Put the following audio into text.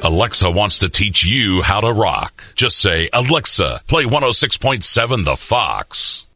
Alexa wants to teach you how to rock. Just say, Alexa, play 106.7 The Fox.